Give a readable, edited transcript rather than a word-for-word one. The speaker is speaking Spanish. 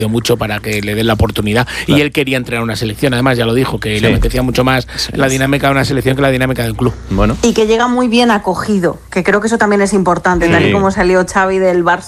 mucho para que le den la oportunidad, claro. Y él quería entrenar una selección, además ya lo dijo, que le apetecía mucho más la dinámica de una selección que la dinámica de un club. Bueno. Y que llega muy bien acogido, que creo que eso también es importante, tal y como salió Xavi del Barça.